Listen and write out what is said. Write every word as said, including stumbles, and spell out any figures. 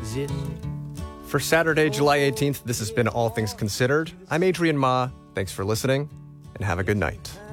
For Saturday, July eighteenth, this has been All Things Considered. I'm Adrian Ma. Thanks for listening, and have a good night.